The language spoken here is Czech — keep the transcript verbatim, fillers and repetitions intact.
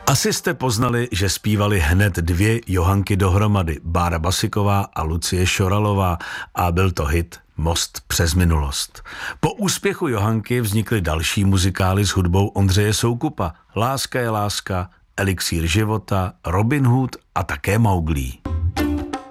Asi jste poznali, že zpívali hned dvě Johanky dohromady, Bára Basiková a Lucie Šoralová, a byl to hit Most přes minulost. Po úspěchu Johanky vznikly další muzikály s hudbou Ondřeje Soukupa. Láska je láska, Elixír života, Robin Hood a také Mauglí.